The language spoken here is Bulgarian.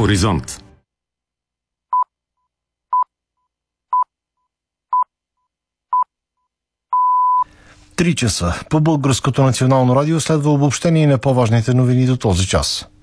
Хоризонт. Три часа. По Българското национално радио следва обобщение на по-важните новини до този час.